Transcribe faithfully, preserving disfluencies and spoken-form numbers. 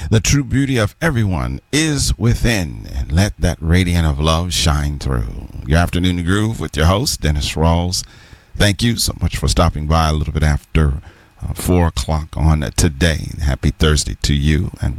The true beauty of everyone is within, and let that radiant of love shine through. Your Afternoon Groove with your host, Dennis Rawls. Thank you so much for stopping by a little bit after uh, four o'clock on today. Happy Thursday to you, and